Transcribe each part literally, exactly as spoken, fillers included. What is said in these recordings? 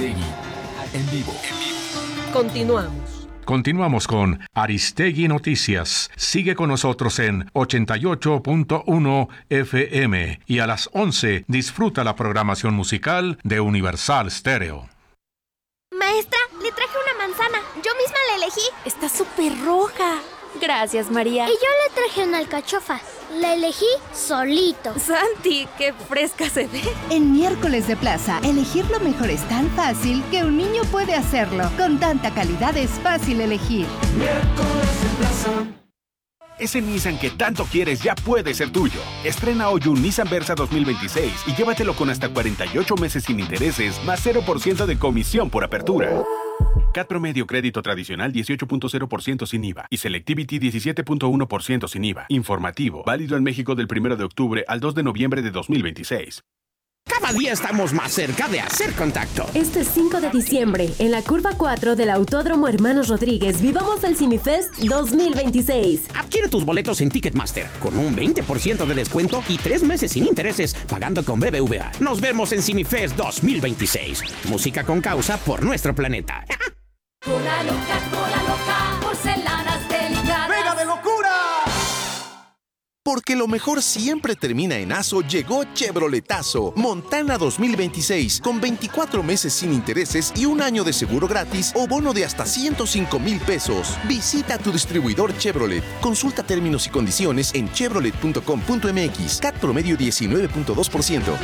Aristegui en vivo. Continuamos. Continuamos con Aristegui Noticias. Sigue con nosotros en ochenta y ocho punto uno F M y a las once disfruta la programación musical de Universal Stereo. Maestra, le traje una manzana. Yo misma la elegí. Está súper roja. Gracias, María. Y yo le traje una alcachofa. La elegí solito. Santi, qué fresca se ve. En Miércoles de Plaza, elegir lo mejor es tan fácil que un niño puede hacerlo. Con tanta calidad es fácil elegir. Miércoles de Plaza. Ese Nissan que tanto quieres ya puede ser tuyo. Estrena hoy un Nissan Versa dos mil veintiséis y llévatelo con hasta cuarenta y ocho meses sin intereses, más cero por ciento de comisión por apertura. C A T promedio crédito tradicional dieciocho punto cero por ciento sin I V A y Selectivity diecisiete punto uno por ciento sin I V A. Informativo, válido en México del primero de octubre al dos de noviembre de dos mil veintiséis. Cada día estamos más cerca de hacer contacto. Este cinco de diciembre, en la curva cuatro del Autódromo Hermanos Rodríguez, vivamos el CineFest dos mil veintiséis. Adquiere tus boletos en Ticketmaster con un veinte por ciento de descuento y tres meses sin intereses pagando con B B V A. Nos vemos en CineFest dos mil veintiséis. Música con causa por nuestro planeta. Cola loca, cola loca, porcelanas delicadas. ¡Pega de locura! Porque lo mejor siempre termina en aso, llegó Chevroletazo. Montana dos mil veintiséis, con veinticuatro meses sin intereses y un año de seguro gratis o bono de hasta ciento cinco mil pesos. Visita tu distribuidor Chevrolet. Consulta términos y condiciones en chevrolet punto com punto m x. C A T promedio diecinueve punto dos por ciento.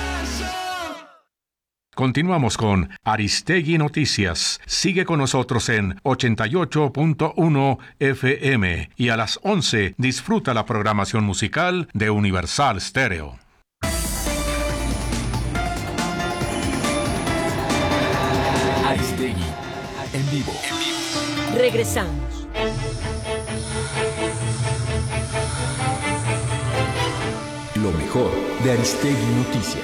Continuamos con Aristegui Noticias. Sigue con nosotros en ochenta y ocho punto uno F M y a las once disfruta la programación musical de Universal Stereo. Aristegui en vivo. Regresamos. Lo mejor de Aristegui Noticias.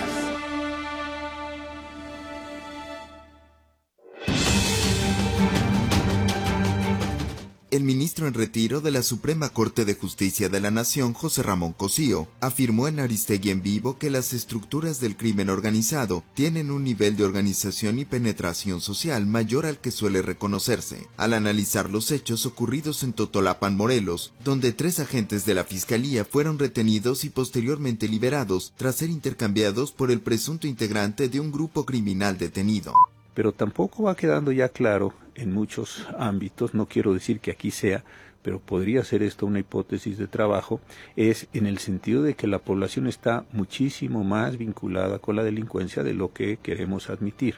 El ministro en retiro de la Suprema Corte de Justicia de la Nación, José Ramón Cosío, afirmó en Aristegui en vivo que las estructuras del crimen organizado tienen un nivel de organización y penetración social mayor al que suele reconocerse, al analizar los hechos ocurridos en Totolapan, Morelos, donde tres agentes de la Fiscalía fueron retenidos y posteriormente liberados tras ser intercambiados por el presunto integrante de un grupo criminal detenido. Pero tampoco va quedando ya claro en muchos ámbitos, no quiero decir que aquí sea, pero podría ser esto una hipótesis de trabajo, es en el sentido de que la población está muchísimo más vinculada con la delincuencia de lo que queremos admitir.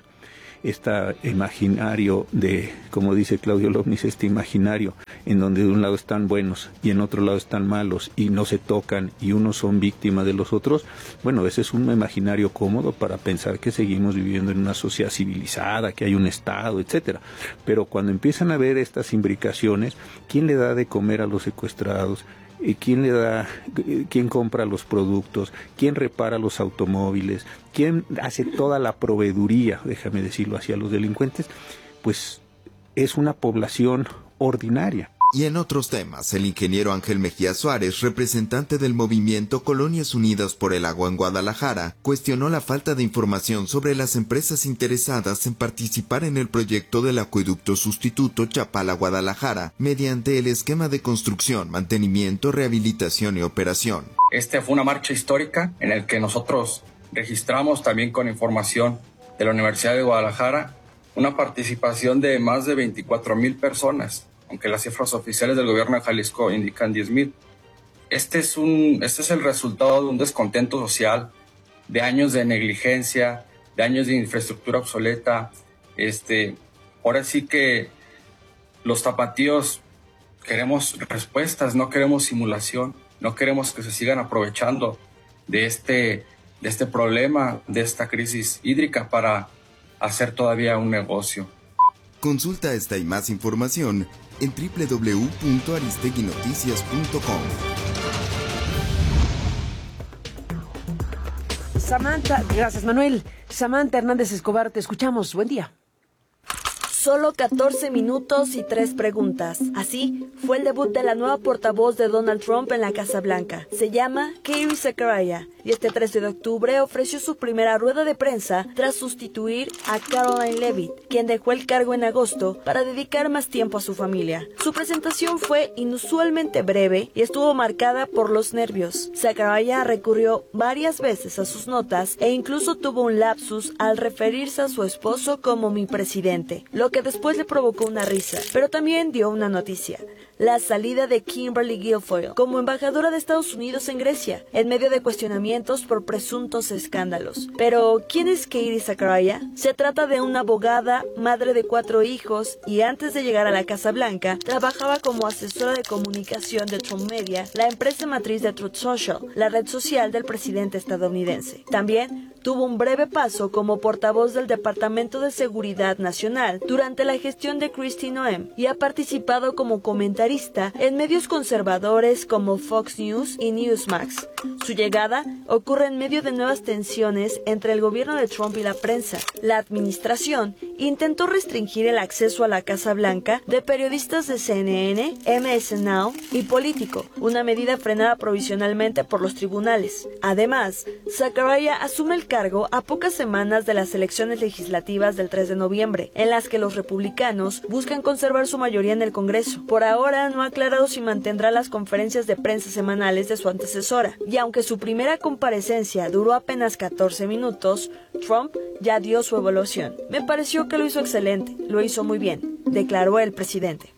Este imaginario de, como dice Claudio Lovnis, este imaginario en donde de un lado están buenos y en otro lado están malos y no se tocan y unos son víctimas de los otros, bueno, ese es un imaginario cómodo para pensar que seguimos viviendo en una sociedad civilizada, que hay un Estado, etcétera. Pero cuando empiezan a ver estas imbricaciones, ¿quién le da de comer a los secuestrados? ¿Quién le da, quién compra los productos? ¿Quién repara los automóviles? ¿Quién hace toda la proveeduría, déjame decirlo así, a los delincuentes? Pues es una población ordinaria. Y en otros temas, el ingeniero Ángel Mejía Suárez, representante del movimiento Colonias Unidas por el Agua en Guadalajara, cuestionó la falta de información sobre las empresas interesadas en participar en el proyecto del acueducto sustituto Chapala-Guadalajara, mediante el esquema de construcción, mantenimiento, rehabilitación y operación. Este fue una marcha histórica en el que nosotros registramos también con información de la Universidad de Guadalajara una participación de más de veinticuatro mil personas, aunque las cifras oficiales del gobierno de Jalisco indican diez mil. Este es, un, este es el resultado de un descontento social, de años de negligencia, de años de infraestructura obsoleta. Este, ahora sí que los tapatíos queremos respuestas, no queremos simulación, no queremos que se sigan aprovechando de este, de este problema, de esta crisis hídrica para hacer todavía un negocio. Consulta esta y más información en doble u doble u doble u punto aristegui noticias punto com. Samantha, gracias Manuel. Samantha Hernández Escobar, te escuchamos. Buen día. Solo catorce minutos y tres preguntas. Así fue el debut de la nueva portavoz de Donald Trump en la Casa Blanca. Se llama Katie Zachariah y este trece de octubre ofreció su primera rueda de prensa tras sustituir a Caroline Leavitt, quien dejó el cargo en agosto para dedicar más tiempo a su familia. Su presentación fue inusualmente breve y estuvo marcada por los nervios. Zachariah recurrió varias veces a sus notas e incluso tuvo un lapsus al referirse a su esposo como mi presidente, lo que después le provocó una risa, pero también dio una noticia: la salida de Kimberly Guilfoyle como embajadora de Estados Unidos en Grecia, en medio de cuestionamientos por presuntos escándalos. Pero, ¿quién es Katie Zachariah? Se trata de una abogada, madre de cuatro hijos, y antes de llegar a la Casa Blanca, trabajaba como asesora de comunicación de Trump Media, la empresa matriz de Truth Social, la red social del presidente estadounidense. También tuvo un breve paso como portavoz del Departamento de Seguridad Nacional durante la gestión de Kristi Noem y ha participado como comentarista en medios conservadores como Fox News y Newsmax. Su llegada ocurre en medio de nuevas tensiones entre el gobierno de Trump y la prensa. La administración intentó restringir el acceso a la Casa Blanca de periodistas de C N N, M S Now y Político, una medida frenada provisionalmente por los tribunales. Además, Zachariah asume el cargo a pocas semanas de las elecciones legislativas del tres de noviembre, en las que los republicanos buscan conservar su mayoría en el Congreso. Por ahora no ha aclarado si mantendrá las conferencias de prensa semanales de su antecesora, y aunque su primera comparecencia duró apenas catorce minutos, Trump ya dio su evaluación. Me pareció que lo hizo excelente, lo hizo muy bien, declaró el presidente.